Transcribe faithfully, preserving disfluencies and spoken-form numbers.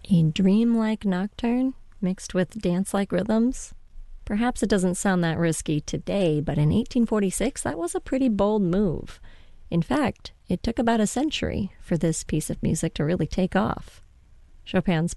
A dreamlike nocturne mixed with dance-like rhythms? Perhaps it doesn't sound that risky today, but in eighteen forty-six, that was a pretty bold move. In fact, it took about a century for this piece of music to really take off. Chopin's